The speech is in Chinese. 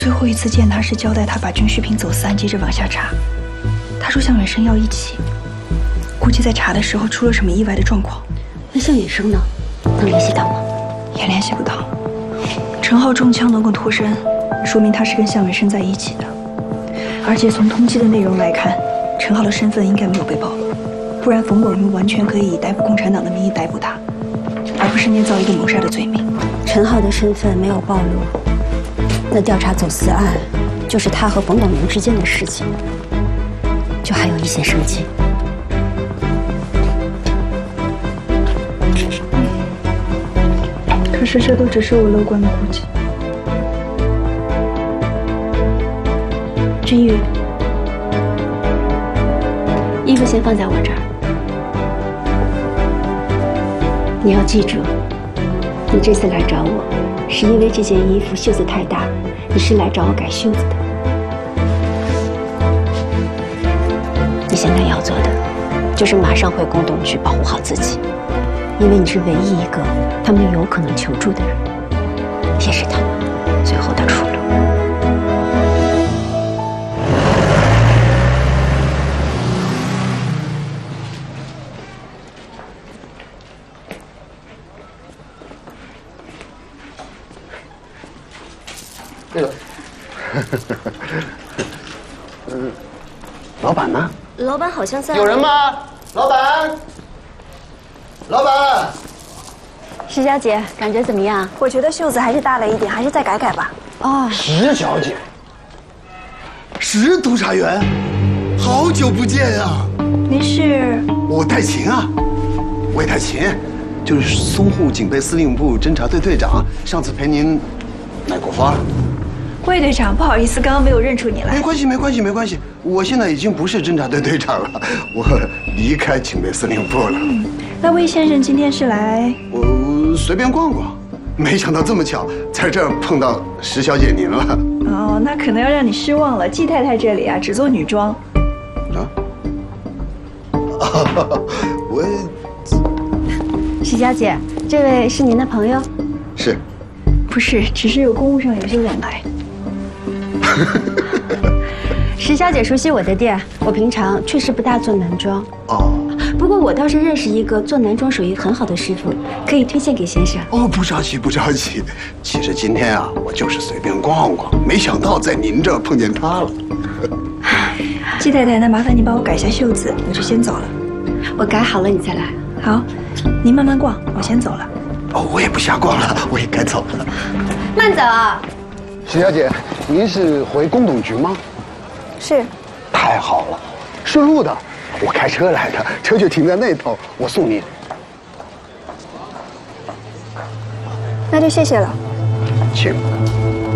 最后一次见他是交代他把军需品走私案接着往下查。他说向远生要一起，估计在查的时候出了什么意外的状况。 那向远生呢？能联系到吗？ 也联系不到。陈浩中枪能够脱身，说明他是跟向远生在一起的。而且从通缉的内容来看，陈浩的身份应该没有被暴露，不然冯广云完全可以以逮捕共产党的名义逮捕他，而不是捏造一个谋杀的罪名。 陈浩的身份没有暴露，那调查走私案就是他和冯广云之间的事情，就还有一线生机。 可是这都只是我乐观的估计。 君玉，衣服先放在我这儿。你要记住，你这次来找我，是因为这件衣服袖子太大，你是来找我改袖子的。你现在要做的，就是马上回工董局保护好自己，因为你是唯一一个他们有可能求助的人，也是他们最后的出路。 那个，老板呢？ 老板好像在。 有人吗？老板，老板。 石小姐，感觉怎么样？ 我觉得袖子还是大了一点，还是再改改吧。 哦， 石小姐，石督察员，好久不见呀！ 您是？ 我戴琴啊，魏戴琴，就是淞沪警备司令部侦察队队长，上次陪您买过花。 魏队长，不好意思，刚刚没有认出你来。 没关系，没关系，没关系。我现在已经不是侦察队队长了，我离开警备司令部了。 那魏先生今天是来？ 我随便逛逛，没想到这么巧，在这儿碰到石小姐您了。 哦，那可能要让你失望了。季太太这里啊，只做女装。 啊？我石小姐，这位是您的朋友？ 是。 不是，只是有公务上有些往来。 石小姐熟悉我的店，我平常确实不大做男装。 哦。 不过我倒是认识一个做男装手艺很好的师傅，可以推荐给先生。 哦，不着急，不着急。其实今天啊，我就是随便逛逛，没想到在您这儿碰见他了。 季太太，那麻烦您帮我改一下袖子，我就先走了。 我改好了你再来。 好，您慢慢逛，我先走了。 哦，我也不瞎逛了，我也该走了。 慢走啊！ 石小姐，您是回工董局吗？ 是。 太好了，顺路的。我开车来的，车就停在那头，我送您。 那就谢谢了。 请。